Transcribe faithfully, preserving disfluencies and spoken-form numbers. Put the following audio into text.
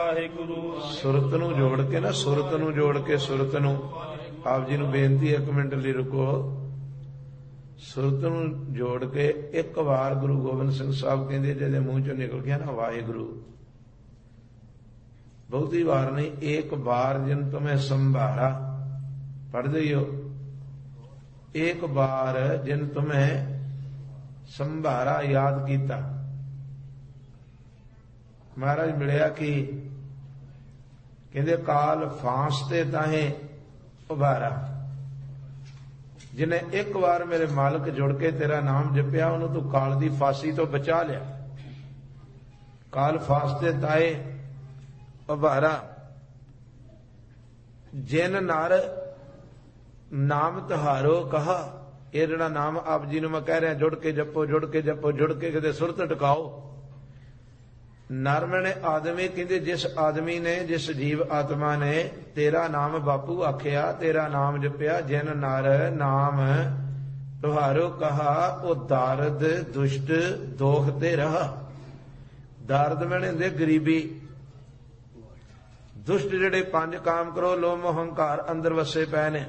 ਵਾਹਿਗੁਰੂ। ਸੁਰਤ ਨੂੰ ਜੋੜ ਕੇ ਨਾ, ਸੁਰਤ ਨੂੰ ਜੋੜ ਕੇ ਸੁਰਤ ਨੂੰ, ਆਪ ਜੀ ਨੂੰ ਬੇਨਤੀ ਇੱਕ ਮਿੰਟ ਲਈ ਰੁਕੋ। ਸੁਰਤ ਨੂੰ ਜੋੜ ਕੇ ਇੱਕ ਵਾਰ ਗੁਰੂ ਗੋਬਿੰਦ ਸਿੰਘ ਸਾਹਿਬ ਕਹਿੰਦੇ ਜਿਹਦੇ ਮੂੰਹ ਚੋਂ ਨਿਕਲ ਗਿਆ ਨਾ ਵਾਹਿਗੁਰੂ, ਬਹੁਤੀ ਵਾਰ ਨਹੀਂ, ਇੱਕ ਬਾਰ ਜਿਨ ਤੁਮੇ ਸੰਭਾਰਾ, ਪੜ੍ਹਦੇ ਹੀ ਹੋ, ਇੱਕ ਬਾਰ ਜਿਨ ਤੁਮੇ ਸੰਭਾਰਾ ਯਾਦ ਕੀਤਾ। ਮਹਾਰਾਜ ਮਿਲਿਆ ਕਿ ਕਹਿੰਦੇ ਕਾਲ ਫਾਂਸ ਤੇ ਤਾਹੇ ਉਭਾਰਾ, ਜਿਹਨੇ ਇੱਕ ਵਾਰ ਮੇਰੇ ਮਾਲਕ ਜੁੜ ਕੇ ਤੇਰਾ ਨਾਮ ਜਪਿਆ ਉਹਨੂੰ ਤੂੰ ਕਾਲ ਦੀ ਫਾਂਸੀ ਤੋਂ ਬਚਾ ਲਿਆ। ਕਾਲ ਫਾਂਸ ਤੇ ਤਾਏ ਉਭਾਰਾ, ਜਿਨ ਨਰ ਨਾਮ ਤੁਹਾਰੋ ਕਹਾ। ਇਹ ਜਿਹੜਾ ਨਾਮ ਆਪ ਜੀ ਨੂੰ ਮੈਂ ਕਹਿ ਰਿਹਾ ਜੁੜ ਕੇ ਜਪੋ, ਜੁੜ ਕੇ ਜਪੋ, ਜੁੜ ਕੇ ਕਿਤੇ ਸੁਰਤ ਟਿਕਾਓ। ਨਰ ਮੈਨੇ ਆਦਮੀ, ਕਹਿੰਦੇ ਜਿਸ ਆਦਮੀ ਨੇ, ਜਿਸ ਜੀਵ ਆਤਮਾ ਨੇ ਤੇਰਾ ਨਾਮ ਬਾਪੂ ਆਖਿਆ, ਤੇਰਾ ਨਾਮ ਜਪਿਆ, ਜਿਨ ਨਰ ਨਾਮ ਤੁਹਾਰੋ ਕਹਾ, ਉਹ ਦਾਰਦ ਦੁਸ਼ਟ ਦੋਖ ਤੇ ਰਹਾ। ਦਾਰਦ ਮੈਨੇ ਹੁੰਦੇ ਗਰੀਬੀ, ਦੁਸ਼ਟ ਜਿਹੜੇ ਪੰਜ ਕਾਮ ਕਰੋ ਲੋਭ ਮੋਹ ਹੰਕਾਰ ਅੰਦਰ ਵਸੇ ਪਏ ਨੇ,